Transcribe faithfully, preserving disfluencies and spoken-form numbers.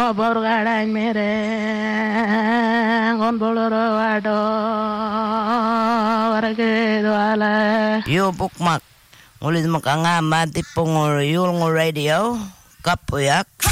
borgaran mere gon boloro wado warge doala yo bukmak ulit makangama tipong yul ngo radio kapuyak